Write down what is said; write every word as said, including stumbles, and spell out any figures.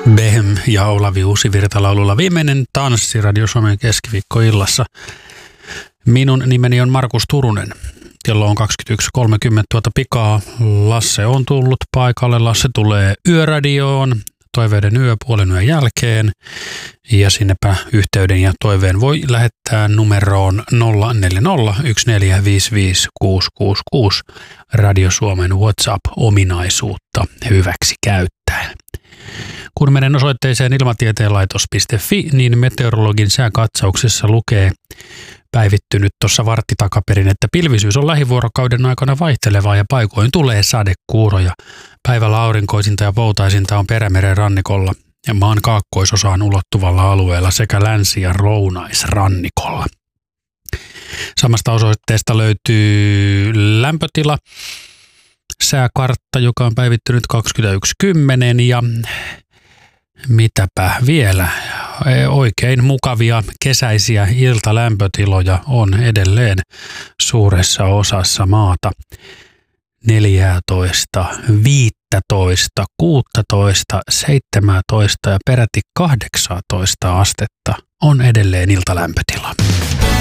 Behem ja Olavi Uusivirta-laululla viimeinen tanssi Radio Suomen keskiviikkoillassa. Minun nimeni on Markus Turunen. Kello on kaksikymmentäyksi kolmekymmentä tuota pikaa. Lasse on tullut paikalle. Lasse tulee Yöradioon toiveiden yö puolen yön jälkeen. Ja sinnepä yhteyden ja toiveen voi lähettää numeroon nolla neljä nolla yksi neljä viisi viisi kuusi kuusi kuusi Radio Suomen WhatsApp-ominaisuutta hyväksi käyttäen. Kun menen osoitteeseen ilmatieteenlaitos piste fi, niin meteorologin sääkatsauksessa lukee päivittynyt tuossa vartti takaperin, että pilvisyys on lähivuorokauden aikana vaihtelevaa ja paikoin tulee sadekuuroja. Päivällä aurinkoisinta ja poutaisinta on Perämeren rannikolla ja maan kaakkoisosaan ulottuvalla alueella sekä länsi- ja lounaisrannikolla. Samasta osoitteesta löytyy lämpötila, sääkartta, joka on päivittynyt kaksikymmentäyksi kymmenen ja mitäpä vielä, oikein mukavia kesäisiä iltalämpötiloja on edelleen suuressa osassa maata. neljätoista, viisitoista, kuusitoista, seitsemäntoista ja peräti kahdeksantoista astetta on edelleen iltalämpötila.